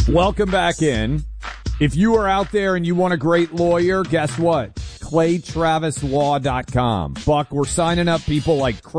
Welcome back in. If you are out there and you want a great lawyer, guess what? ClayTravisLaw.com. Buck, we're signing up people like